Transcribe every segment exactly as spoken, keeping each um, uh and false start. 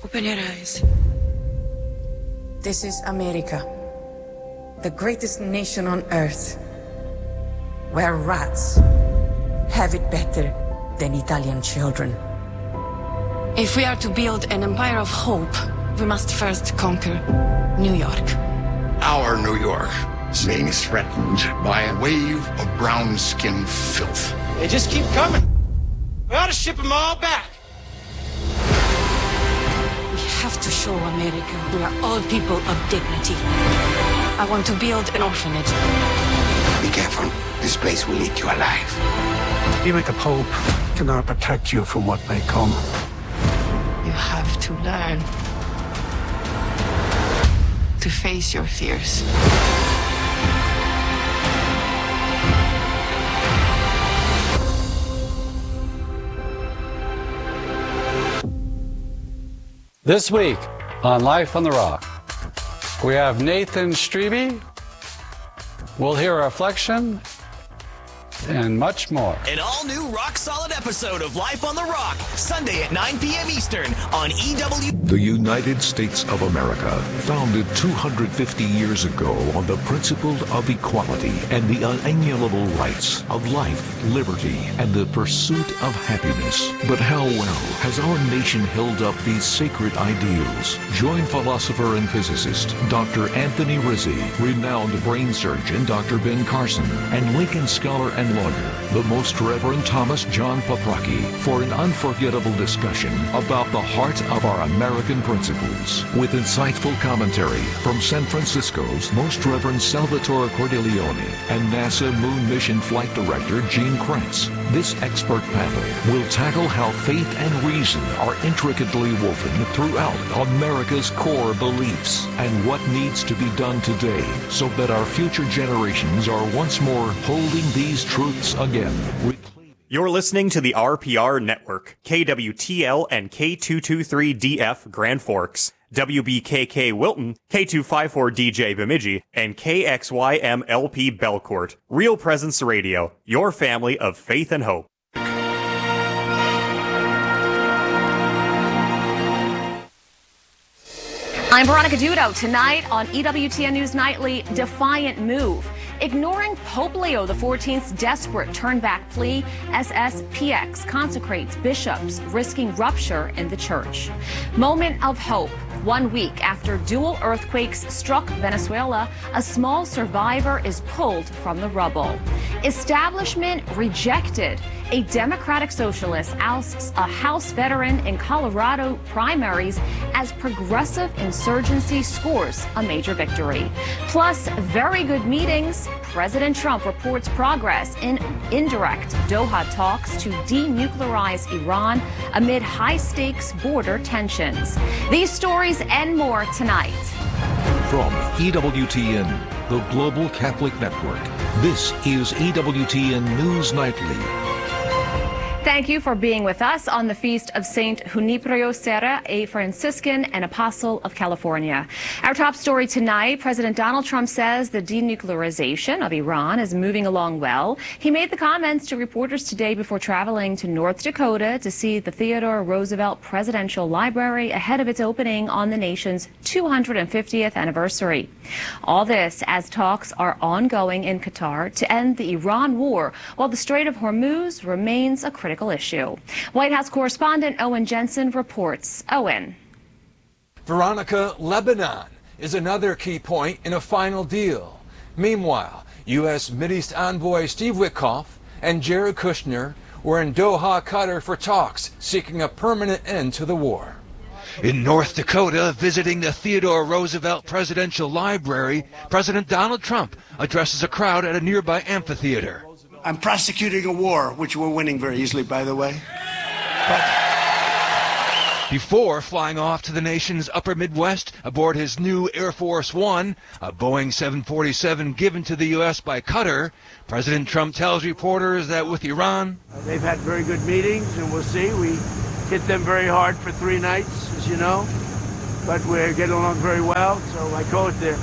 Open your eyes. This is America, the greatest nation on earth, where rats have it better than Italian children. If we are to build an empire of hope, we must first conquer New York. Our New York is being threatened by a wave of brown-skinned filth. They just keep coming. We ought to ship them all back. We have to show America we are all people of dignity. I want to build an orphanage. Be careful. This place will eat you alive. Even the Pope cannot protect you from what may come. You have to learn to face your fears. This week on Life on the Rock, we have Nathan Strebe. We'll hear a reflection and much more. An all-new rock-solid episode of Life on the Rock, Sunday at nine p.m. Eastern on E W. The United States of America, founded two hundred fifty years ago on the principle of equality and the unalienable rights of life, liberty, and the pursuit of happiness. But how well has our nation held up these sacred ideals? Join philosopher and physicist Doctor Anthony Rizzi, renowned brain surgeon Doctor Ben Carson, and Lincoln scholar and lawyer, the Most Reverend Thomas John Paprocki, for an unforgettable discussion about the heart of our American principles, with insightful commentary from San Francisco's Most Reverend Salvatore Cordileone and NASA Moon Mission Flight Director Gene Kranz. This expert panel will tackle how faith and reason are intricately woven throughout America's core beliefs and what needs to be done today so that our future generations are once more holding these truths again. You're listening to the R P R Network, K W T L and K two twenty-three D F Grand Forks, W B K K Wilton, K two fifty-four D J Bemidji, and K X Y M L P Belcourt. Real Presence Radio, your family of faith and hope. I'm Veronica Dudo. Tonight on E W T N News Nightly, defiant move. Ignoring Pope Leo the fourteenth's desperate turn-back plea, S S P X consecrates bishops risking rupture in the church. Moment of hope. One week after dual earthquakes struck Venezuela, a small survivor is pulled from the rubble. Establishment rejected. A Democratic Socialist ousts a House veteran in Colorado primaries as progressive insurgency scores a major victory. Plus, very good meetings. President Trump reports progress in indirect Doha talks to denuclearize Iran amid high-stakes border tensions. These stories and more tonight. From E W T N, the Global Catholic Network, this is E W T N News Nightly. Thank you for being with us on the feast of Saint Junipero Serra, a Franciscan and Apostle of California. Our top story tonight, President Donald Trump says the denuclearization of Iran is moving along well. He made the comments to reporters today before traveling to North Dakota to see the Theodore Roosevelt Presidential Library ahead of its opening on the nation's two hundred fiftieth anniversary. All this as talks are ongoing in Qatar to end the Iran war, while the Strait of Hormuz remains a critical issue. White House correspondent Owen Jensen reports. Owen. Veronica, Lebanon is another key point in a final deal. Meanwhile, U S Mideast envoy Steve Witkoff and Jared Kushner were in Doha, Qatar for talks seeking a permanent end to the war. In North Dakota, visiting the Theodore Roosevelt Presidential Library, President Donald Trump addresses a crowd at a nearby amphitheater. I'm prosecuting a war, which we're winning very easily, by the way. But before flying off to the nation's upper Midwest aboard his new Air Force One, a Boeing seven forty-seven given to the U S by Qatar, President Trump tells reporters that with Iran, they've had very good meetings, and we'll see. We hit them very hard for three nights, as you know, but we're getting along very well. So I call it the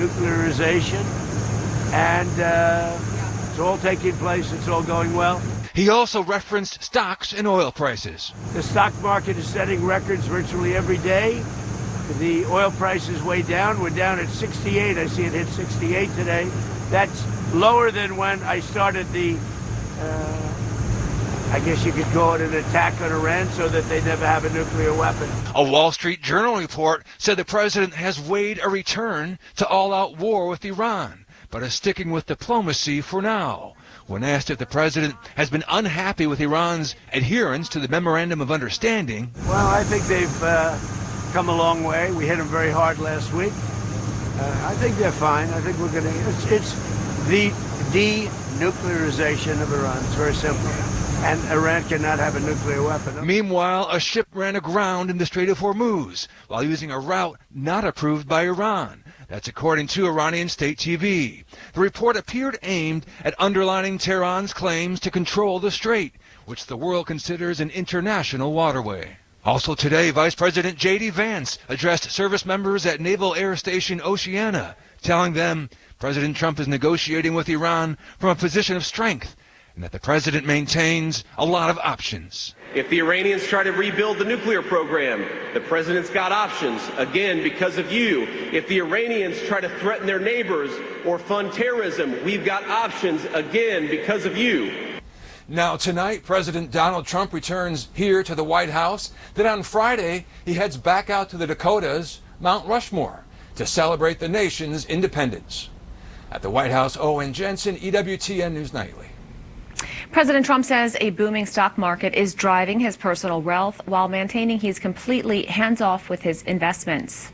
denuclearization, and uh, it's all taking place. It's all going well. He also referenced stocks and oil prices. The stock market is setting records virtually every day. The oil price is way down. We're down at sixty-eight. I see it hit sixty-eight today. That's lower than when I started the, uh, I guess you could call it an attack on Iran so that they never have a nuclear weapon. A Wall Street Journal report said the president has weighed a return to all-out war with Iran, but is sticking with diplomacy for now. When asked if the president has been unhappy with Iran's adherence to the Memorandum of Understanding. Well, I think they've uh, come a long way. We hit them very hard last week. Uh, I think they're fine. I think we're going to, it's, it's the denuclearization of Iran. It's very simple. And Iran cannot have a nuclear weapon. Meanwhile, a ship ran aground in the Strait of Hormuz while using a route not approved by Iran. That's according to Iranian state T V. The report appeared aimed at underlining Tehran's claims to control the strait, which the world considers an international waterway. Also today, Vice President J D Vance addressed service members at Naval Air Station Oceana, telling them President Trump is negotiating with Iran from a position of strength, and that the president maintains a lot of options. If the Iranians try to rebuild the nuclear program, the president's got options, again, because of you. If the Iranians try to threaten their neighbors or fund terrorism, we've got options, again, because of you. Now, tonight, President Donald Trump returns here to the White House. Then on Friday, he heads back out to the Dakotas, Mount Rushmore, to celebrate the nation's independence. At the White House, Owen Jensen, E W T N News Nightly. President Trump says a booming stock market is driving his personal wealth while maintaining he's completely hands-off with his investments.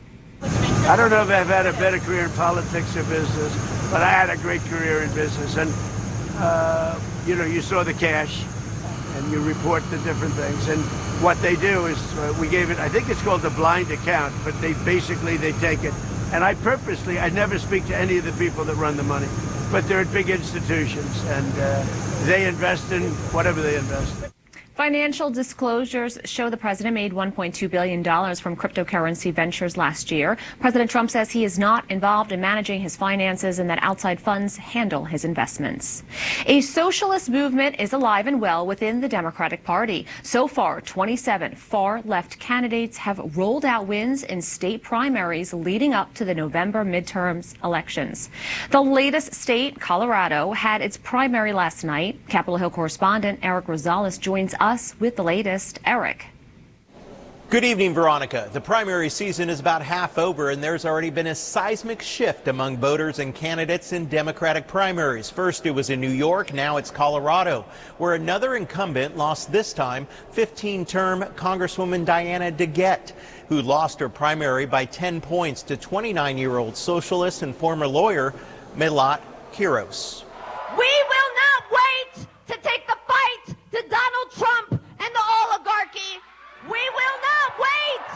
I don't know if I've had a better career in politics or business, but I had a great career in business. And, uh, you know, you saw the cash, and you report the different things. And what they do is, uh, we gave it, I think it's called the blind account, but they basically, they take it. And I purposely, I never speak to any of the people that run the money, but they're at big institutions, and uh, they invest in whatever they invest in. Financial disclosures show the president made one point two billion dollars from cryptocurrency ventures last year. President Trump says he is not involved in managing his finances and that outside funds handle his investments. A socialist movement is alive and well within the Democratic Party. So far, twenty-seven far-left candidates have rolled out wins in state primaries leading up to the November midterms elections. The latest state, Colorado, had its primary last night. Capitol Hill correspondent Eric Rosales joins us with the latest. Eric. Good evening, Veronica. The primary season is about half over, and there's already been a seismic shift among voters and candidates in Democratic primaries. First, it was in New York. Now it's Colorado, where another incumbent lost, this time fifteen-term Congresswoman Diana DeGette, who lost her primary by ten points to twenty-nine-year-old socialist and former lawyer Milot Quiros. We will not wait to take the fight to Donald Trump and the oligarchy. We will not wait.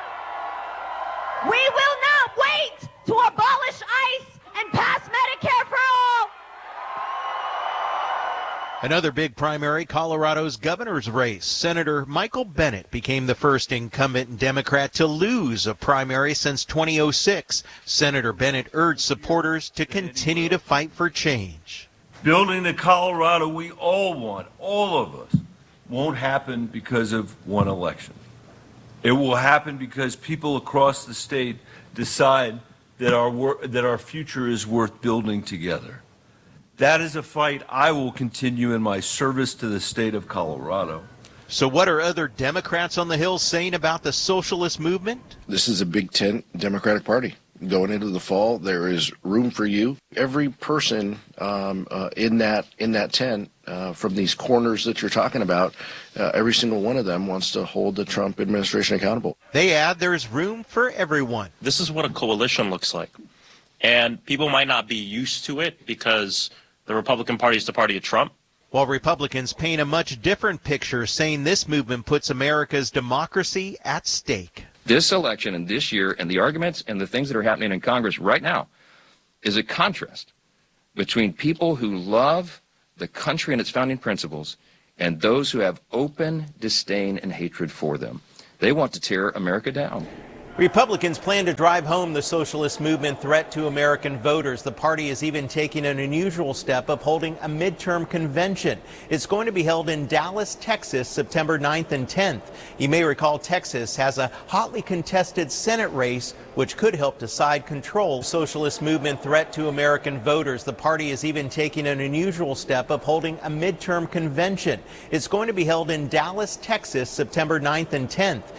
We will not wait to abolish ICE and pass Medicare for all. Another big primary, Colorado's governor's race. Senator Michael Bennet became the first incumbent Democrat to lose a primary since two thousand six. Senator Bennet urged supporters to continue to fight for change. Building the Colorado we all want, all of us, won't happen because of one election. It will happen because people across the state decide that our wor- that our future is worth building together. That is a fight I will continue in my service to the state of Colorado. So what are other Democrats on the Hill saying about the socialist movement? This is a Big Tent Democratic Party. Going into the fall, there is room for you. Every person um, uh, in that in that tent, uh, from these corners that you're talking about, uh, every single one of them wants to hold the Trump administration accountable. They add there's room for everyone. This is what a coalition looks like. And people might not be used to it because the Republican Party is the party of Trump. While Republicans paint a much different picture, saying this movement puts America's democracy at stake. This election and this year and the arguments and the things that are happening in Congress right now is a contrast between people who love the country and its founding principles and those who have open disdain and hatred for them. They want to tear America down. Republicans plan to drive home the socialist movement threat to American voters. The party is even taking an unusual step of holding a midterm convention. It's going to be held in Dallas, Texas, September ninth and tenth. You may recall Texas has a hotly contested Senate race which could help decide control. Socialist movement threat to American voters. The party is even taking an unusual step of holding a midterm convention. It's going to be held in Dallas, Texas, September ninth and tenth.